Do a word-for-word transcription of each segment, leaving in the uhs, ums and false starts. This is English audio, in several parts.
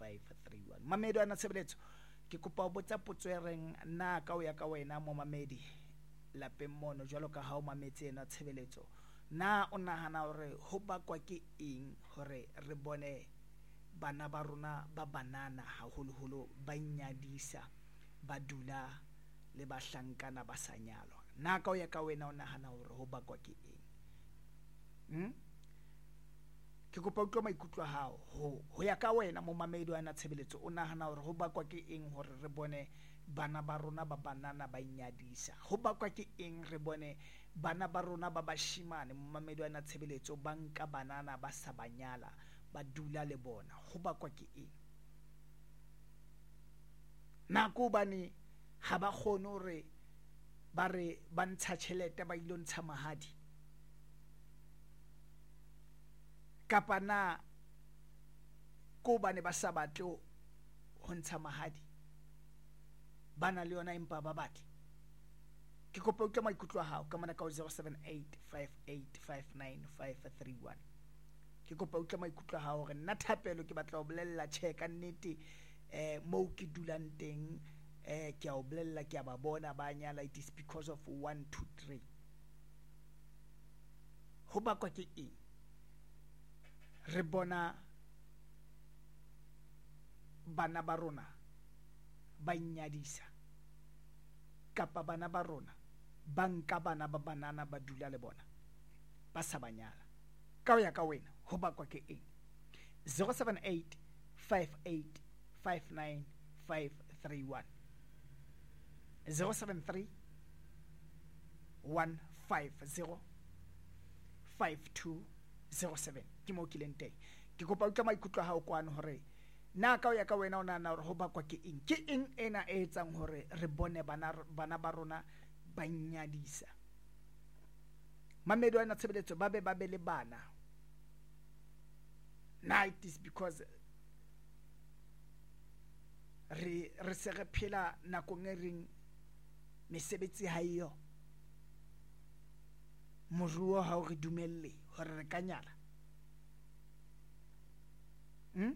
five three one. Mamedi ana tshebeletso ke kopa o botsa potso e reng na ka o ya ka wena mo mamedi lapeng mono jwalo ka ha o mametse ena tshebeletso na o nahana hore ho bakwa ke eng hore re bone bana ba rona ba banana haholoholo ba inyadisa ba dula le bahlankana ba sa nyalwa na ka o ya ka wena o nahana hore ho bakwa ke eng? hm ke kopa utlwa maikutlo a hao ho ho ya ka wena mo mamedi wa na tshebeletso o nahana hore ho bakwa ke eng hore re bone bana ba rona ba banana ba inyadisa? Ho bakwa ke eng re bone bana ba rona ba bashimane mo mamedi wa na tshebeletso ba nka banana ba sa banyala ba dula le bona? Ho bakwa ke eng? Nako bane ha ba kgone hore ba re ba ntsha tjhelete ba ilo ntsha mahadi, kapa na ko bane ba sa batle ho ntsha mahadi bana le yona empa ba batle? Ke kopa utlwa maikutlo a hao ka mona ka zero seven eight five eight five nine five three one. Ke kopa utlwa maikutlo a hao hore nna Thapelo ke batla ho bolella tjhe ka nnete eh mo ke dulang teng eh ke a o bolella ke a ba bona ba nyala, it is because of one two three. Ho bakwa ke eng re bona bana ba rona ba inyadisa kapa bana ba rona ba nka bana ba banana ba dula le bona ba sa banyala? Ka o ya ka wena ho bakwa ke eng? zero seven eight five eight five nine five three one zero seven three one five zero five two zero seven. Ke mo kileng teng. Ke kopa utlwa maikutlo a hao kwano hore na ka o ya ka wena o nahana hore ho bakwa ke eng? Ke eng ena e etsang hore re bone bana bana ba rona ba inyadisa? Mamedi wa na tshebeletso ba be ba be le bana na it is because re re se re phela nakong e reng mesebetsi ha iyo, moruo ha o re dumelle hore re ka nyala? hm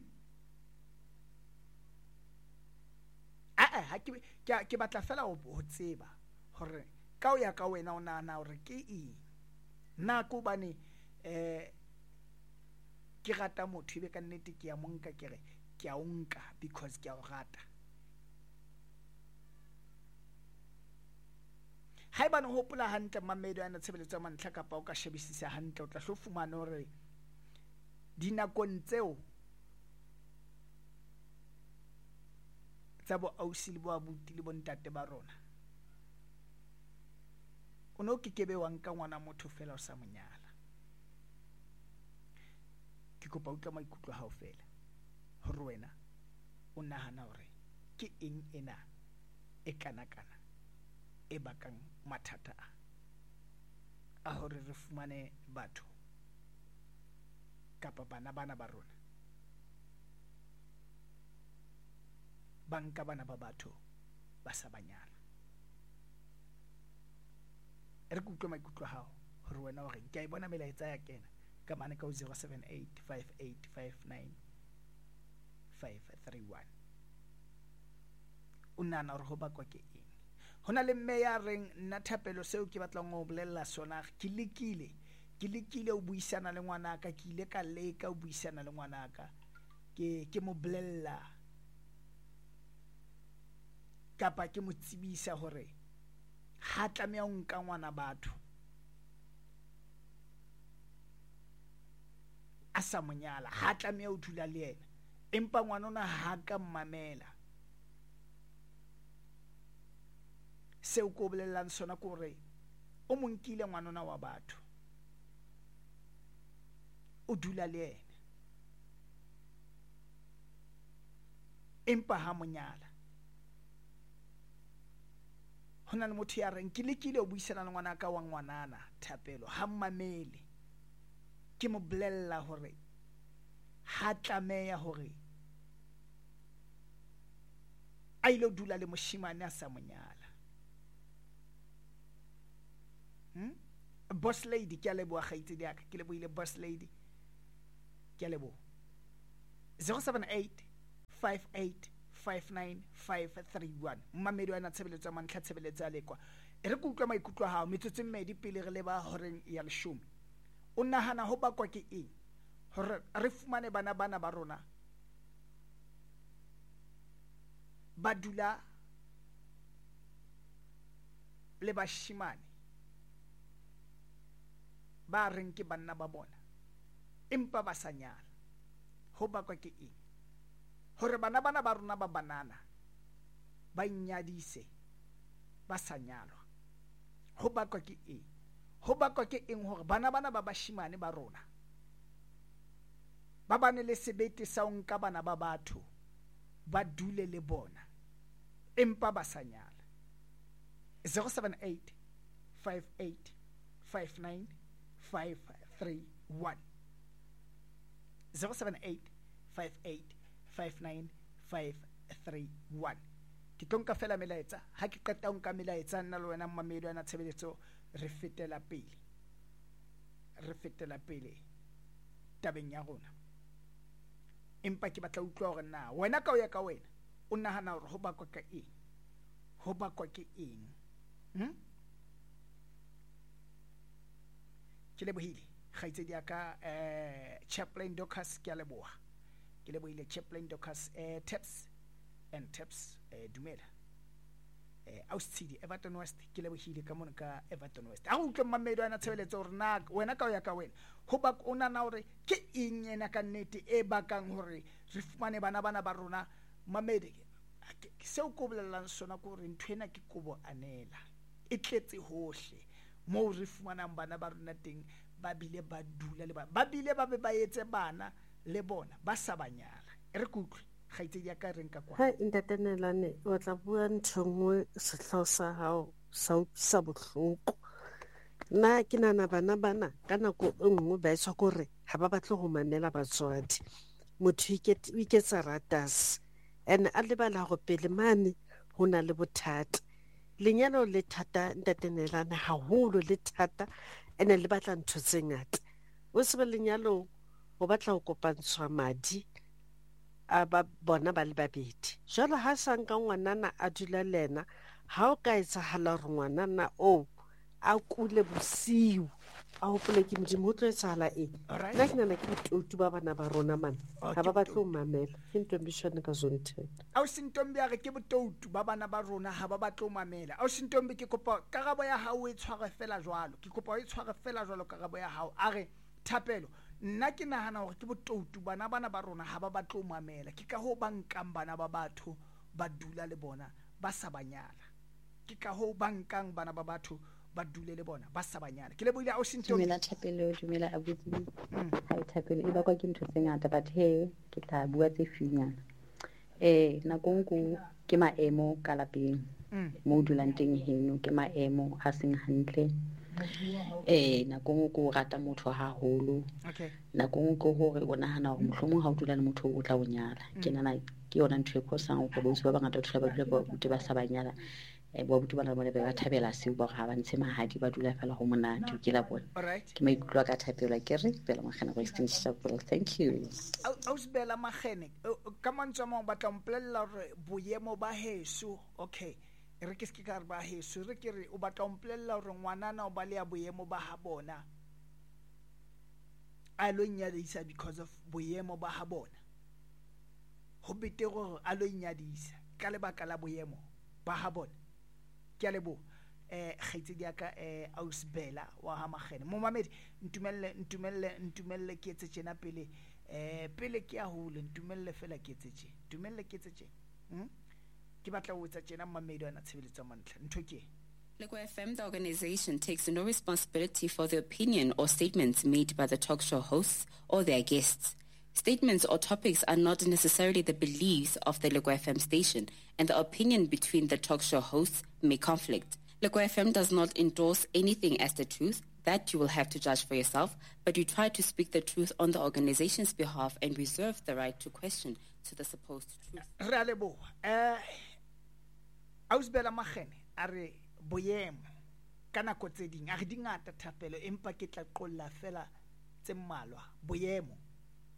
a a ha ke ke ke batla fela ho tseba hore ka o ya ka wena o nahana hore ke eng na ko bane eh ke rata motho be ka nnete ke ya monka ke re ke a unka because ke a o rata? Haeba no hopola hantle mamedi ana tshebeletso ya mantlha kapa o ka shebisisa hantle o tla hlo fumana hore dinakong tseo tsa bo ausi le bo abuti le bo ntate ba rona o no ke kebe wa nka ngwana motho fela o sa monyala. Ke kopa utlwa maikutlo hao fela hore wena o nahana hore ke eng ena e kana kana e bakang mathata a hore re fumane batho kapa bana bana ba rona ba nka bana ba batho ba sa banyala? Re ke utlwa maikutlo a hao hore wena hore ke a e bona melaetsa ya kena ka mane ka zero seven eight five eight five nine five three one. O nahana hore ho bakwa ke eng? Hona le mme ya reng nna Thapelo seo ke batlang ho bolella sona ke lekile ke lekile ho buisana le ngwana ka ke ile ka leka ho buisana le ngwana ka ke ke mo bolella kapa ke mo tsebisa hore ha tlameha ho nka ngwana batho a sa monyala, ha tlameha ho dula le yena, empa ngwana ona ha ka mmamela. Seo ko bolellang sona ko re o monkile ngwana ona wa batho o dula le yena empa ha monyala. Hona le motho ya reng ke lekile ho buisana le ngwana ka wa ngwanana Thapelo ha mmamele, ke mo bolella hore ha tlameha hore a ile dula le moshimane a sa monyala. hm Boss lady ke a leboha kgaitsedi ya ka, ke lebohile boss lady, ke a leboha. zero seven eight five eight five nine five three one mmamedi wa na tshebeletso man tlha tshebeletso ya lekwa e re go utlwa maikutlo a hao metsotso mmedi pele re leba horeng ya leshome o nahana ho bakwa ke eng hore re fumane bana bana ba rona ba dula le bashimane ba reng ke banna ba bona empa ba sa nyala ho bakwa ke eng hore bana bana ba rona ba banana ba inyadise ba sa nyalwa ho bakwa ke eng ho bakwa ke eng hore bana bana ba bashimane ba rona ba bane le sebete sa o nka bana ba batho ba dule le bona empa ba sa nyala zero seven eight five eight five nine five three one zero seven eight five eight five nine five three one ke tonka fela melaetsa ha ke qeta nka melaetsa nna le wena mmamedi wa na tshebeletso re fetela pele re fetela pele tabeng ya rona empa ke batla utlwa hore na wena ka o ya ka wena o nahana hore ho bakwa ka eng ho bakwa ke eng hm ke lebohile khaitsedi ya ka eh Chaplain Docas ke a leboha ke lebohile Chaplain Docas eh Taps and Taps eh dumela eh Austsidi Everton West ke lebohile ka mona ka Everton West a utlwe mmamedi ana tshebeletso hore na wena ka o ya ka wena ho ba o nana hore ke eng ena ka nnete e bakang hore re fumane bana bana ba rona mmamedi se o ko bolelang sona ko re nthwena ke kobo anela e tletse hohle mo re fumanang bana ba rona teng ba bile ba dula le ba ba bile ba be ba etse bana le bona ba sa banyala e re kutlwe khaitsedi ya ka reng ka kwa ha intatenelane o tla bua nthongwe sehlo sa hao sa sa bohloko na ke nana bana bana ka nako e nngwe ba etsa gore ha ba batle go mamela batswadi motho o iketsa ratas ene a lebala go pele mane ho na le bothata lenyalo le thata ntatenelane haholo le thata ene le batla ntho tse ngata o se ba lenyalo go batla go kopantshwa madi a ba bona ba le babedi jalo ha sanka ngwanana a dula lena ha o ka etsahala re ngwanana o a kule bosiu a hopole ke modimo ho tlo etsahala eng nna ke nana ke ditoutu ba bana ba rona mana ha ba batle ho mamela ke ntombishwane ka Zonten a o sintombi a re ke botoutu ba bana ba rona ha ba batle ho mamela a o sintombi ke kopa karabo ya hao e tshware fela jwalo ke kopa o e tshware fela jwalo karabo ya hao a re Thapelo nna ke nahana hore ke botoutu bana bana ba rona ha ba batle ho mamela ke ka ho ba nkang bana ba batho ba dula le bona ba sa banyala ke ka ho ba nkang bana ba batho ba dule le bona ba sa banyala ke le boile a o sintombi dumela Thapelo dumela abuti ha Thapelo e bakwa ke ntho tse ngata but he ke tla bua tse finyana eh nakongku ke maemo ka lapeng mo dulang teng heno ke maemo a seng hantle eh nakong go rata motho haholo okay nakong go hore o nahana hore mohlomong ha o dula le motho o tla o nyala ke nana ke yona ntho e khosang go botse ba bangata tla ba dula ba botse ba sa banyala e bo botse ba na bona ba thabela se ba ga ba ntshe mahadi ba dula fela go monate ke la bona ke maikutlo ka Thapelo ke re pela magena go extinction thank you a o sbela magene ka mantso mo ba tla mpolella hore boyemo ba heso okay re ke se ka re ba heso re ke re o batla o mpolella hore ngwanana o ba le ya boyemo ba ha bona a lo nyadisa because of boyemo ba ha bona ho bete gore a lo nyadisa ka lebaka la boyemo ba ha bona ke a lebo eh khaitsedi ya ka eh Ausbela wa ha magene mo mamedi ntumelle ntumelle ntumelle ke etse tjena pele eh pele ke a hole ntumelle fela ke etse tjena ntumelle ke etse tjena hm ke batla ho etsa tjena mamedi ana tshebeletso mantla ntho ke Lekwa F M, the organization, takes no responsibility for the opinion or statements made by the talk show hosts or their guests. Statements or topics are not necessarily the beliefs of the Lekwa F M station, and the opinion between the talk show hosts may conflict. Lekwa F M does not endorse anything as the truth. That you will have to judge for yourself, but we try to speak the truth on the organization's behalf and reserve the right to question to the supposed truth. Re a leboha. Eh Ausbela magene are boyemo kana ko tse ding a re dingata Thapelo empa ke tla qolla fela tse mmalwa boyemo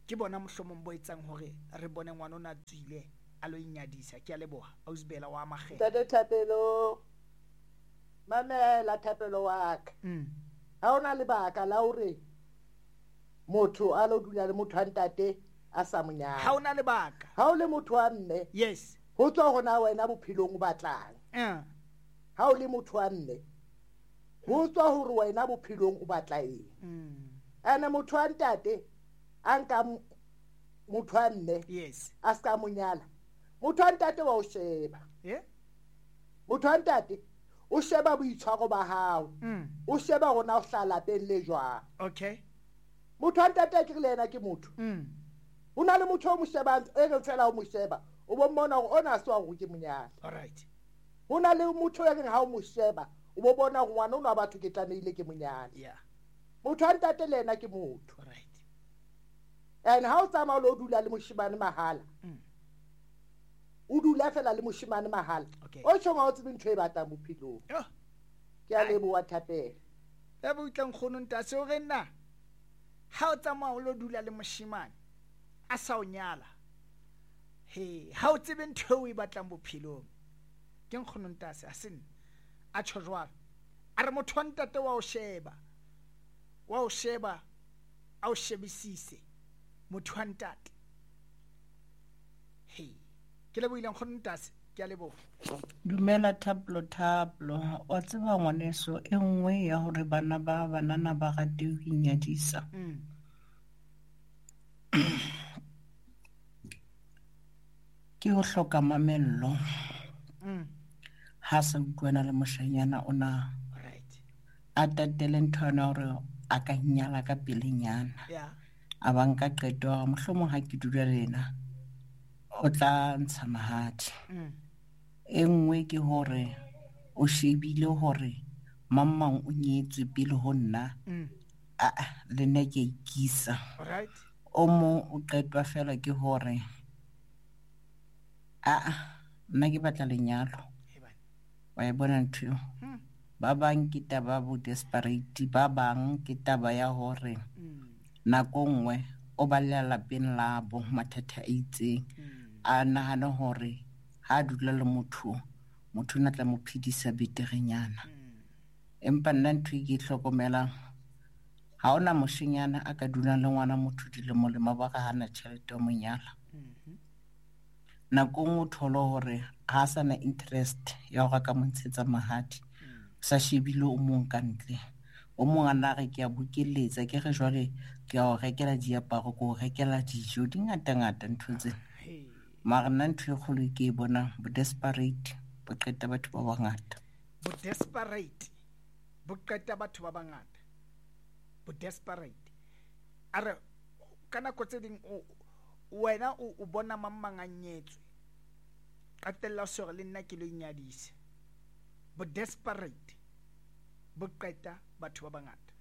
ke bona mohlomong bo etsang hore re bone ngwana o na tswile a lo inyadisa. Ke a leboha Ausbela wa Magela. Tate Thapelo mamela Thapelo wa ka mm ha ona lebaka la hore motho a lo dula le motho a ntate a sa monyana. ha ona lebaka. Ha o le motho wa mme Yes. ho tswa hona wena bophelong o batlang. uh Ha o le motho wa mme ho tswa hore wena bophelong o batla eng. mm Ane motho wa ntate a nka motho wa mme Yes. a ska monyala. Motho wa ntate wa o sheba. Yeah. Motho wa ntate o sheba boitshwaro ba hao. mm O sheba rona o hlala teng le jwang. Okay. Motho wa ntate ke le ena ke motho. mm Ho na le motho o mo shebang e re fela o mo sheba o bo mmona hore ona se wa go ke monyana. All right. Ho na le motho e reng ha o mo sheba o bo bona hore ngwana o na batho ke tlameile ke monyana. Yeah. Motho wa ntate le ena ke motho. All right. And ha o tsamaya lo dula le moshimane mahala. mm O dula fela le moshimane mahala. Okay. O tshonga o tsebe ntho e batlang bophelong. Yo. Ke a leboha Thapelo. Ya bo utlang khono nta se o re nna ha o tsamaya o lo dula le moshimane a sa o nyala. He ha o tsebe ntho e batlang bophelong ke nkgono nta se a sen a tshojwala a re motho wa ntate wa o sheba wa o sheba a o shebisise motho wa ntate. He ke le boilang nkgono nta se ke a leboha. Dumela Thapelo Thapelo wa tseba ngwaneso e nngwe ya hore bana ba banana ba rate ho inyadisa mm ke ho hloka mamello mm ha sa utlwana le moshanyana ona all right. a tatele nthwana hore a ka nyala ka pelenyana Yeah. a ba nka qeto ya hore mohlomong ha ke dula le ena o tla ntsha mahadi. mm E nngwe ke hore o shebile hore mamang o nyetswe pele ho nna mm a le nna ke ikisa. all right. O mo o qetwa fela ke hore a nna ke batla lenyalo. Hey bana. Wa e bona ntho mm ba bang ke taba bo desperate, ba bang ke taba ya hore mm nako nngwe o balla lapeng la bo mathata a itseng mm a nahana hore ha dula le motho motho na tla mo phidisa beterenyana. Empa nna ntho e ke hlokomelang ha ona moshenyana a ka dulang le ngwana motho dilemo le mabaka hana tjhelete o monyala. Nako nngwe o thole hore ha sa na interest ya ho ka montshetsa mahadi sa shebile o mong ka ntle o mong a nna re ke a bokeletsa ke re jwale ke a o rekela diaparo ko rekela dijo di ngata ngata ntho tse mara nna ntho e kgolo ke e bona bo desperate bo qeta batho ba bangata bo desperate bo qeta batho ba bangata bo desperate are kana ko tse ding wena o bona mamang a nyetswe qatella sore le nna ke lo inyadise bo desperate bo qeta batho ba bangata.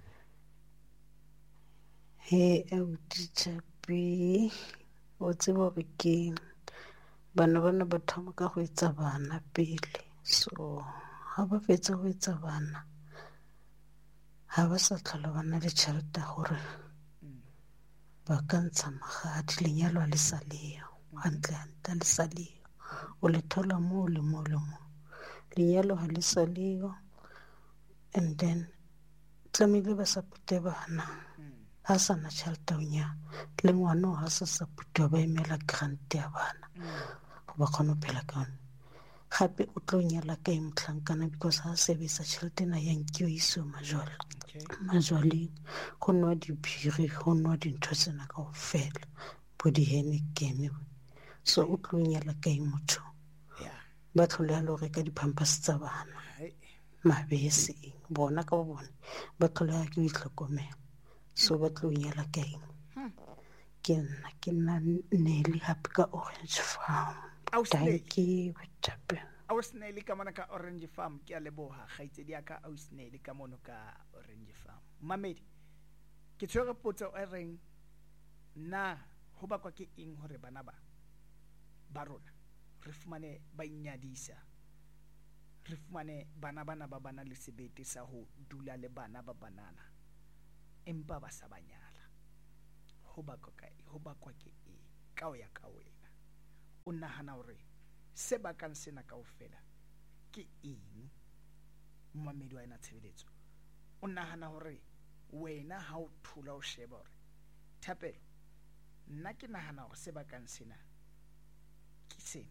He auditapi o tseba hore ke bana bana ba thoma ka go etsa bana pele, so ha ba fetsa go etsa bana ha ba sa tlhola bana le tšhelete gore ba ka ntsha magadi lenyalo le sa leo hantle hantle le sa leo o le thola mo le mo le mo lenyalo ha le sa leo and then tlamehile ba sapute bana ha sa na tšhelete o nya le ngwana ha sa sapute ba emela grant ya bana ba kgona go phela ka yone gape o tlo nyala ka e motlhankana because ha sebetsa tšhelete na yang ke yo iso majwale majwaleng go nwa dibiri go nwa dintho tsena ka go fela bo di-Heineken so o tlo nyala ka e motho ba tlholela le go reka di-pampers tsa bana mabese bona ka bone ba tlholela ke go itlhokomela so ba tlo nyala ka eng ke nna ke nna Nelly hape ka Orange Farm. Thank you Thapelo. Ausneli ka mona ka Orange Farm ke a leboha kgaitsedi ya ka Ausneli ka mono ka Orange Farm. Mamedi ke tshwere potso e reng na ho bakwa ke eng hore bana ba ba rona re fumane ba inyadisa re fumane bana bana ba bana le sebete sa ho dula le bana ba banana empa ba sa banyala ho bakwa ka ho bakwa ke eng ka o ya ka wena o nahana hore se bakang sena kaofela ke eng mmamedi wa ena tshebeletso o nahana hore wena ha o thula o sheba hore Thapelo nna ke nahana hore se bakang sena ke sena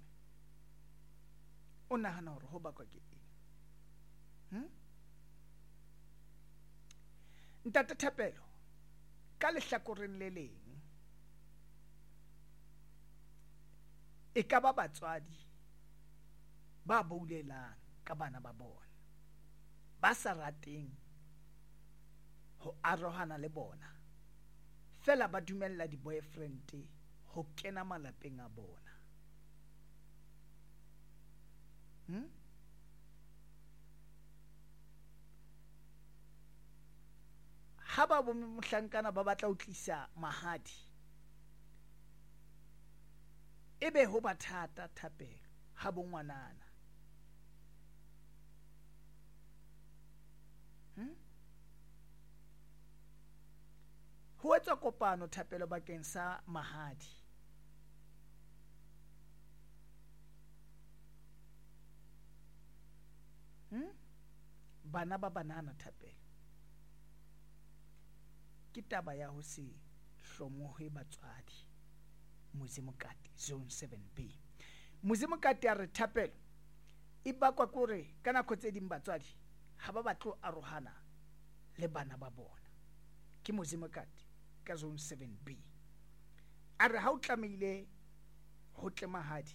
o nahana hore ho bakwa ke eng hm Ntate Thapelo ka lehlakoreng le leng e ka ba batswadi ba boulelang ka bana ba bona ba sa rateng ho arohana le bona fela ba dumella di boyfriend ho kena malapeng a bona hm ha ba bo mohlankana ba batla ho tlisa mahadi ebe ho bathata Thapelo ha bo ngwanana hm ho etsa kopano Thapelo bakeng sa mahadi hm bana ba banana Thapelo ke taba ya ho se hlomohe batswadi Muzimokati zone seven B Muzimokati a re Thapelo e bakwa kore kana khotse di batswadi ha ba batlo arohana le bana ba bona ke Muzimokati ka zone seven B a re ha o tlamehile ho tle mahadi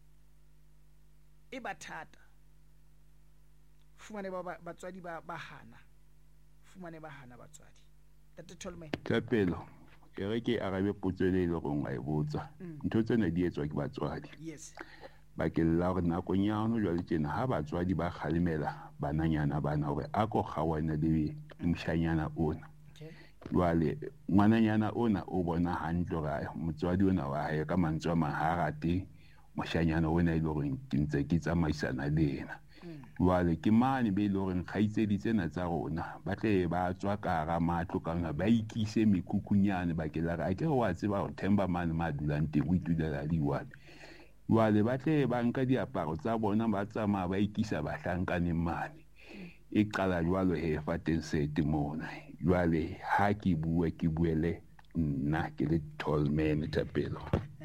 e bathata fumane ba batswadi ba bahana fumane bahana batswadi Tate Tolman Thapelo e re ke arabe potso le le gongwa e botsa ntho tsena di etswa ke batswadi yes ba ke la re nakong ya hona jwale tjena ha batswadi ba kgalemela bananyana bana hore a ko kgawana le mshanyana ona jwale ngwananyana ona o bona hantle ga motswadi ona wa hae ka mantswe a maharate moshanyana ona ile hore ke ntse ke tsamaisana le yena jwale ke mane be ile hore kgaitsedi tsena tsa rona ba tle ba tswa ka ga matlo ka ba ikise mekukunyane ba ke la ga ke wa tseba ho themba mane ma dulang teng o itulela le one jwale ba tle ba nka diaparo tsa bona ba tsamaya ba ikisa bahlankane mane e qala jwalo he fateng sete mona jwale ha ke bua ke buele nna ke le Tolman Thapelo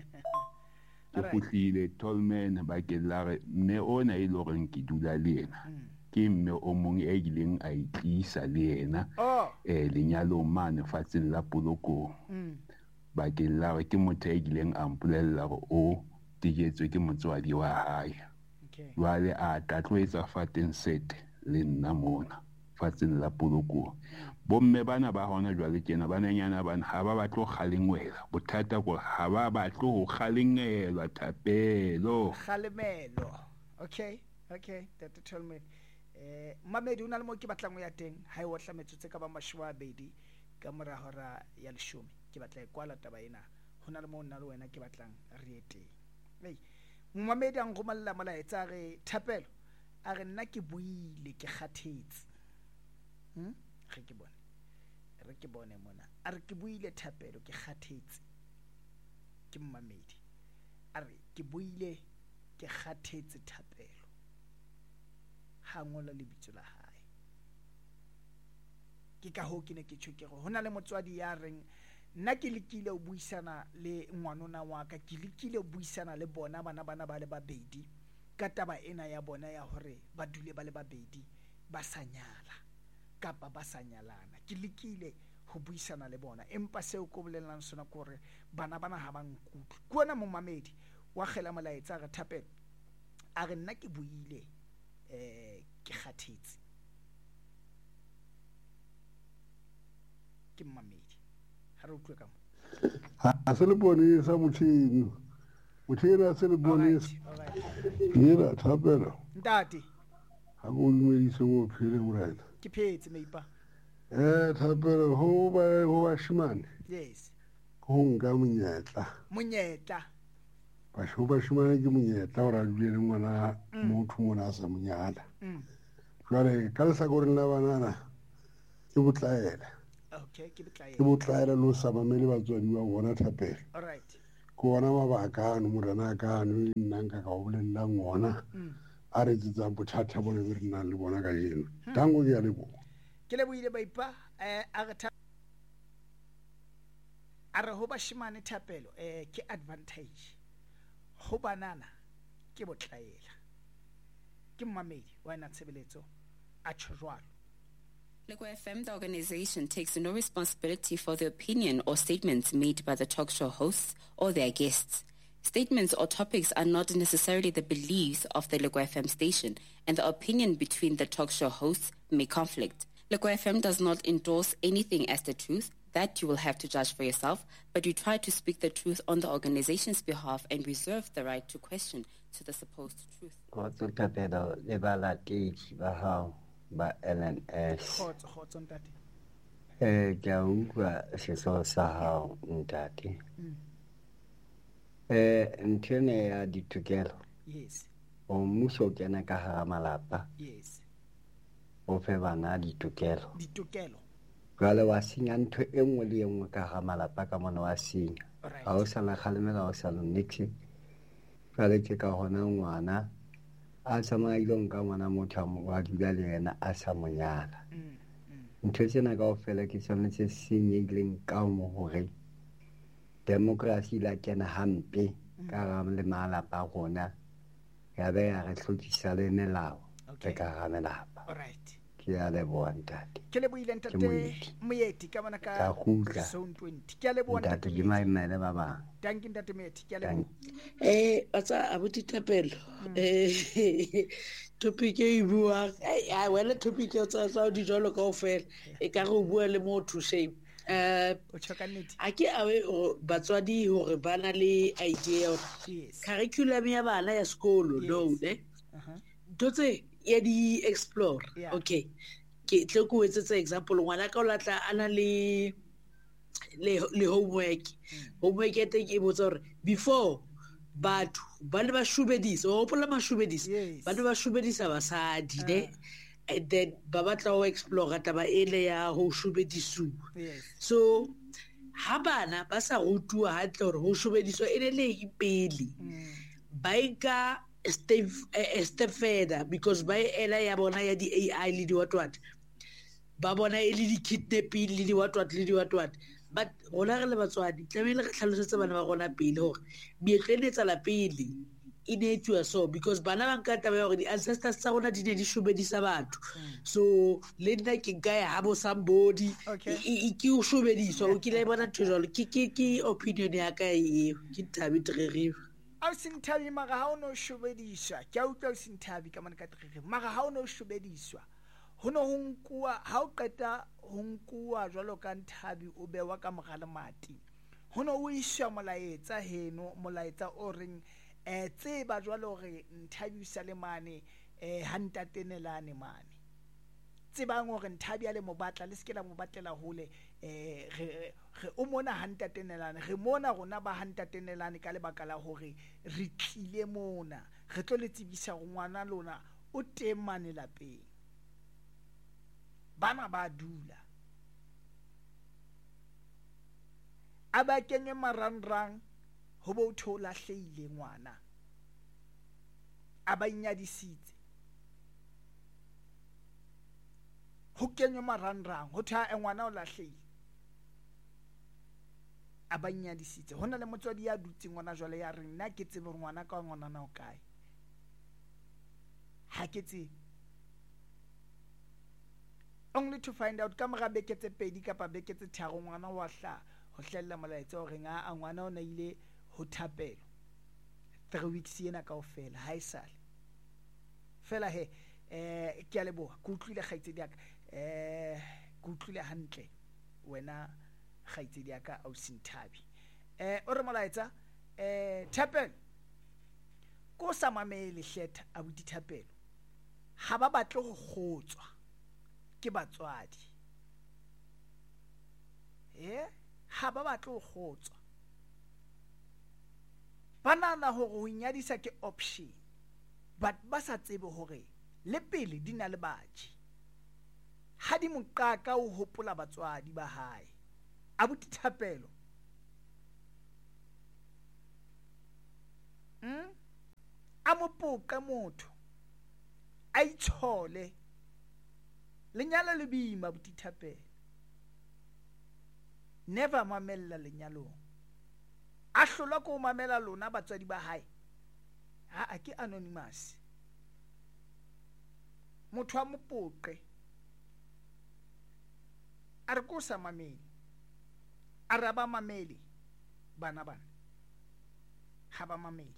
ke putlile Tolman ba ke la re mme ona e lo reng ke dula le yena ke mme o mong e ileng a itlisa le yena eh lenyalo mane fatseng la Polokong ba ke la re ke motho e ileng a mpolella gore o dijetswe ke motswadi wa hae jwale a tatloetsa fateng sete le nna mona fatseng la Polokong bomme bana ba hona jwale tjena bananyana bana ha ba batlo kgalengwela bothata go ha ba batlo go kgalengelwa Thapelo kgalemelo okay okay Tate Tolman eh mamedi una le mo ke batlang o ya teng ha e otla metsotse ka ba mashwa bedi ka mora hora ya leshome ke batla e kwala taba ena hona le mo nna le wena ke batlang re eteng hey mmamedi ang romalla molaetsa re Thapelo a re nna ke buile ke kgathetse hm re ke bone re ke bone mona a re ke buile Thapelo ke kgathetse ke mmamedi a re ke buile ke kgathetse Thapelo ha ngola lebitso la hae ke ka ho ke ne ke tshokere hona le motswadi ya reng nna ke lekile o buisana le ngwanona wa ka ke lekile o buisana le bona bana bana ba le babedi ka taba ena ya bona ya hore ba dule ba le babedi ba sanyala kapa ba sanyalana ke lekile ho buisana le bona empa seo ko bolelang sona gore bana bana ha ba nkutlo kuona mo mamedi wa khela molaetsa re Thapelo a re nna ke buile eh ke kgathetse ke mamedi ha re utlwe ka mo ha se le bone sa motšhini motšhini a se le bone yena Thapelo ntate ha go dumedise mo phele morena ke phetse meipa eh Thapelo ho ba ho ba shimane yes go nka monyetla monyetla ba sho ba shimane ke monyetla ora dule le ngwana motho mona sa monyala jwale ka le sa gore la banana ke botlaela okay ke ke botlaela le o sa mamele batswadi ba bona Thapelo. alright Ke ona mabaka ano morena ka ano nnang ka ka o bolelelang ona a re tsetsang bothata bone be re nang le bona ka jeno. Tango ke ya lebo ke le buile baipa eh a re tha- a re ho bashimane Thapelo eh ke advantage ho banana ke botlaela ke mmamedi wa ena tshebeletso a tjho jwalo. Lego F M, the organization, takes no responsibility for the opinion or statements made by the talk show hosts or their guests. Statements or topics are not necessarily the beliefs of the Lego F M station, and the opinion between the talk show hosts may conflict. Lego F M does not endorse anything as the truth. That you will have to judge for yourself, but we try to speak the truth on the organization's behalf and reserve the right to question to the supposed truth. Ba L N S Khotso khotso ntate. eh ke a utlwa seso sa hao ntate eh ntene ya ditokelo Yes o mmuso o kena ka hara malapa yes o fe bana ditokelo ditokelo jwale wa senya ntho e nngwe le e nngwe ka hara malapa ka mona wa senya Alright. ha o sa na kgalemela o sa no nix jwale ke ka hona ngwana a tsamailong ka ngwana motho wa dula le yena a sa monyala ntho tsena kaofela ke tsone tse senyehileng ka mo hore democracy la kena hampe ka ga le malapa a rona ya be ya re hlokisa le melao Okay. ka ga melapa alright ke ya leboa ntate ke le buile ntate moeti. moeti ka bona Ka ka kgutla. zone twenty ke a leboa ntate ntate ke maemele ba bang danki ntate moeti ke a Danke. leboa eh atsa abuti Thapelo eh topic e bua ai wena topic e tsa tsa di jolo kaofela e ka go bua le motho shame eh o tjhoka nnete a ke awe batswadi hore bana le idea yes curriculum ya bana ya sekolo no Yes. ne uh-huh. dotse ya di explore Yeah. okay ke tle ko etsetsa example ngwana ka o latla ana le le le homework homework ya teng e botsa hore before batho ba ne ba shubedisa o hopola mashubedisa Yes. ba ne ba shubedisa basadi ne and then ba batla ho explore taba ele ya ho shubedisuwa yes so ha bana ba sa rutuwa hantle hore ho shubediswa e ne le ipele ba nka step a step further because ba ela ya bona ya di A I le di what what ba bona e le di kidnapping le di what what le di what what but rona re le batswadi tlamehile re tlhalosetse bana ba rona pele hore meetlo e ne etsa la pele e ne etsuwa so because bana ba nka taba ya hore di-ancestors tsa rona di ne di shobedisa batho so le nna ke nka ya habo somebody Okay. e- e- ke o shobediswa o kile bona ntho jalo ke ke ke opinion ya ka eo ke thabi tereriwa a o senthabi mara ha o no shobediswa ke a utlwa o senthabi ka mane ka terere mara ha o no shobediswa ho no ho nkuwa ha o qeta ho nkuwa jwalo ka nthabi o bewa ka mogale mati ho no o iswa molaetsa heno molaetsa o reng eh tseba jwalo re nthabi sa le mane eh hantatenelane mane tsebang hore nthabi ya le mo batla le skela mo batlela hole eh re re o mona hantatenelane re mona rona ba hantatenelane ka lebaka la hore re tlile mona re tlo le tsebisa go ngwana lona o teng mane lapeng bana ba dula a ba kenywe marangrang ho bo o lahleile ngwana a ba inyadisitse ho kenywe marangrang ho tha e ngwana o lahleile a ba inyadisitse hona le motswadi ya dutseng ngwana jwale ya re nna ke tsebe ngwana ka ngwana na o kae ha ke tsebe only to find out ka mora beke tse pedi kapa beke tse tharo ngwana wa hla ho hlella molaetsa hore nga a ngwana o na ile ho Thapelo three weeks yena kaofela ha isale fela he eh ke a leboha ke utlwile kgaitsedi yaka eh ke utlwile hantle wena kgaitsedi yaka au sinthabi eh o re molaetsa eh Thapelo ko sa mamele hletha abuti Thapelo ha ba batle go kgotswa ke batswadi eh ha ba batle go kgotswa banana hore ho nyadisa ke option but ba sa tsebe hore le pele di na le baji ha di mo qaka o hopola batswadi ba hae abuti Thapelo mm a mo poqa motho a itshole lenyalo le bima abuti Thapelo never mamella lenyalong a hlola ko mamela lona batswadi ba hae ha a ke anonymous motho a mo poqe a re ko sa mameli a re ba mameli bana bana ha ba mameli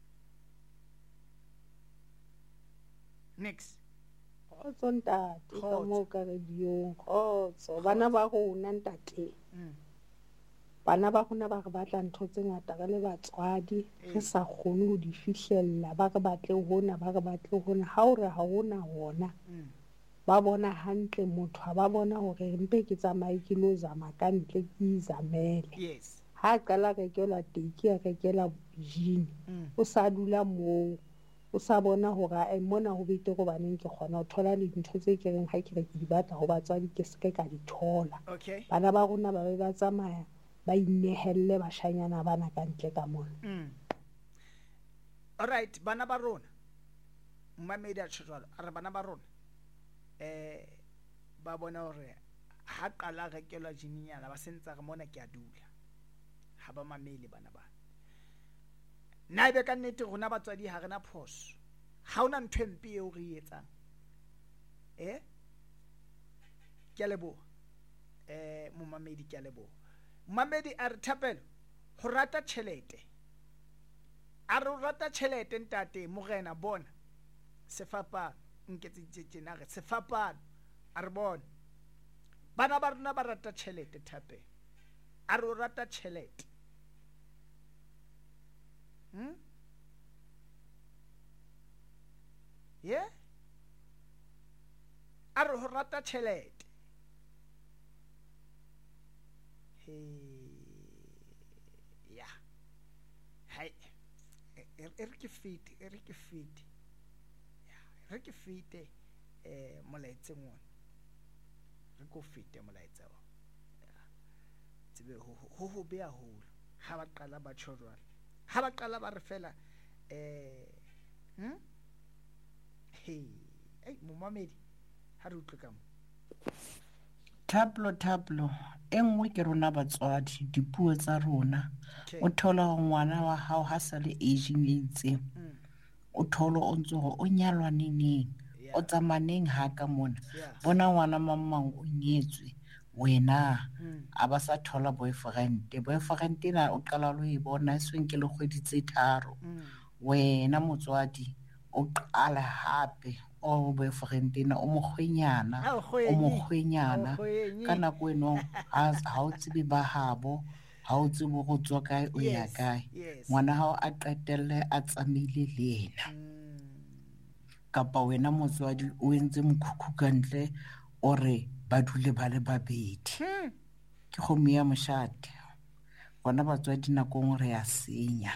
next Khotso ntate ka mo ka radiong khotso bana ba rona ntate bana ba rona ba re batla ntho tse ngata ka le batswadi re sa kgone ho di fihlella ba re batle hona ba re batle hona ha o re ha hona hona ba bona hantle motho ha ba bona hore mpe ke tsamaye ke lo zama ka ntle ke izamele yes ha qala rekela teki a rekela jini o sa dula moo o sa bona hore a mona ho bete go baneng ke kgona ho thola le dintho tse ke reng ha ke re ke di batla ho batswadi ke se ka di thola okay bana ba rona ba be ba tsamaya ba inehelle bashanyana bana ka ntle ka mona mm all right bana ba rona mmamedi a tshwalo a re bana ba rona eh ba bona hore ha qala rekelwa jininyana ba sentse re mona ke a dula ha ba mamele bana ba na be ka nnete rona batswadi ha rena phoso ha ona ntwe mpe eo re etsang eh ke a leboha eh momamedi ke a leboha mmamedi a re Thapelo ho rata tjhelete a re rata tjhelete ntate morena bona sefapano nketse tsena re sefapano a re bona bana ba rona ba rata tjhelete Thapelo a re rata tjhelete hm yeah a re ho rata tjhelete he ya hai er ke fit er ke fit ya re ke fite eh molaetseng wona re go fite molaetsa wa tsebe ho ho be a holo ha ba qala ba tshorwana ha ba qala ba re fela eh hm hey ei momamedi ha re utlwe ka mo tablo tablo engwe ke rona batswadi dipuo tsa rona o thola ngwana wa hao ha sa le aging e itseng o tholo o ntse go o nyalwa neneng o tsamaneng ha ka mona bona ngwana mamang o nyetswe wena a ba sa thola boyfriend boyfriend na o qala lo e bona sweng ke le kgwedi tse tharo wena motswadi o qala hape o boyfriend na o mogwenyana o mogwenyana kana kweno ha o tsebe ba habo ha o tsebe go tswa kae o ya kae ngwana hao a qetelle a tsamile le yena kapa wena motswadi o entse mokhukhu ka ntle o re ba dule ba le babedi ke kgomo ya moshate bona batswadi nakong re ya senya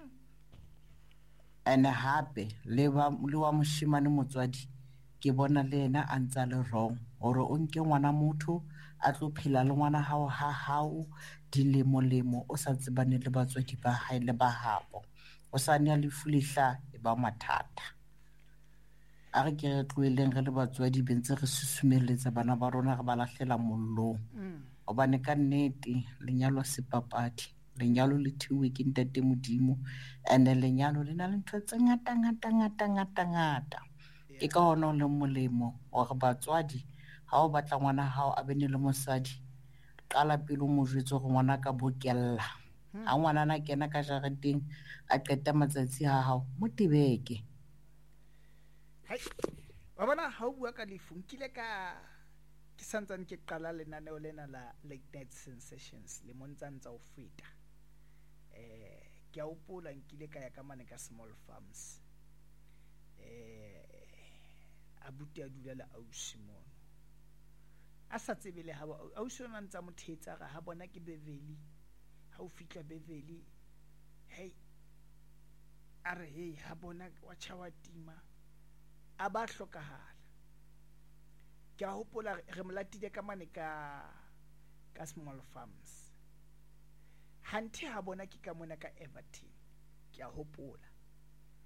ene hape le ba le wa moshimane motswadi ke bona le yena a ntsa le wrong hore o nke ngwana motho a tlo phela le ngwana hao ha hao dilemo lemo o sa tsebane le batswadi ba hae le ba habo o sa nya le fulihla e ba mathata a re ke re tloeleng re le batswadi bentse re susumeletsa bana ba rona re ba lahlela mollong obane ka nnete lenyalo sepapadi lenyalo le thiwe ke ntate modimo ene lenyalo le na le ntho tse ngata ngata ngata ngata ngata ke ka hona le molemo hore batswadi ha o batla ngwana hao a bene le mosadi qala pele mo jwetse go ngwana ka bokella ha ngwana na kena ka jareteng a qeta matsatsi ha hao mo tibeke hai wa bona ha o bua ka lefu nkile ka ke santsane ke qala lenaneo lena la late night sensations le montsantsa o feta eh ke a upola nkile ka ya ka mane ka small farms eh abuti a dula la ausimon a sa tsebele ha ausona ntsa mothetsa ga ha bona ke Beveli ha o fitla Beveli hey are hey ha bona wa chawa tima a ba hlokahala ke ke a hopola re molatile ka mane ka ka Small Farms hanthe ha bona ke ka mona ka Everton ke a hopola